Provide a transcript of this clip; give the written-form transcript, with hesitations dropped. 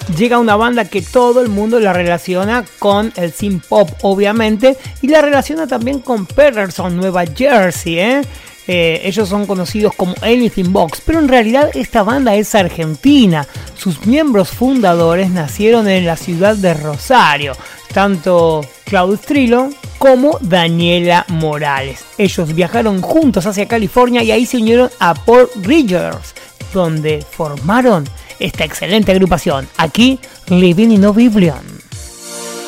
llega una banda que todo el mundo la relaciona con el synth pop, obviamente, y la relaciona también con Paterson, Nueva Jersey, ellos son conocidos como Anything Box, pero en realidad esta banda es argentina. Sus miembros fundadores nacieron en la ciudad de Rosario, tanto Claudio Strillo como Daniela Morales. Ellos viajaron juntos hacia California y ahí se unieron a Paul Rogers, donde formaron esta excelente agrupación. Aquí, Living in Oblivion.